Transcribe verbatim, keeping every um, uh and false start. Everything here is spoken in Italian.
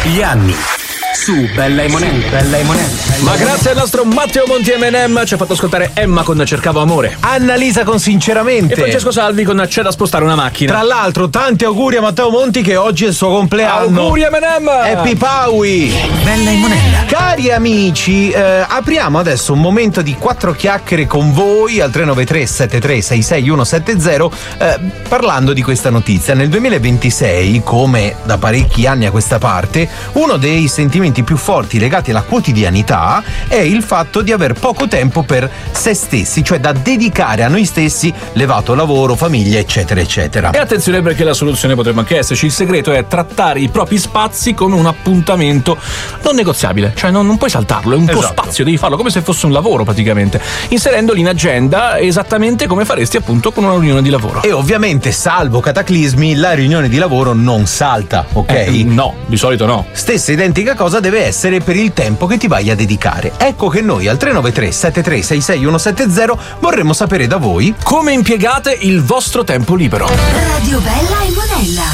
Gli anni su Bella e Monella. Bella e Monella. Ma grazie al nostro Matteo Monti M and M ci ha fatto ascoltare Emma con Cercavo Amore, Annalisa con Sinceramente e Francesco Salvi con C'è da spostare una macchina. Tra l'altro tanti auguri a Matteo Monti che oggi è il suo compleanno. Auguri M and M. Happy Paui. Bella e Monella. Cari amici, eh, apriamo adesso un momento di quattro chiacchiere con voi al tre nove tre sette tre sei sei uno sette zero, eh, parlando di questa notizia. Nel duemilaventisei, come da parecchi anni a questa parte, uno dei sentimenti più forti legati alla quotidianità è il fatto di aver poco tempo per se stessi, cioè da dedicare a noi stessi, levato lavoro, famiglia, eccetera eccetera. E attenzione, perché la soluzione potrebbe anche esserci. Il segreto è trattare i propri spazi come un appuntamento non negoziabile, cioè non, non puoi saltarlo, è un tuo Esatto. spazio, devi farlo come se fosse un lavoro praticamente, inserendoli in agenda esattamente come faresti appunto con una riunione di lavoro. E ovviamente, salvo cataclismi, la riunione di lavoro non salta, ok? Eh, no, di solito no. Stessa identica cosa deve essere per il tempo che ti vai a dedicare. Ecco che noi al tre nove tre sette tre sei sei uno sette zero vorremmo sapere da voi come impiegate il vostro tempo libero. Radio Bella e Monella.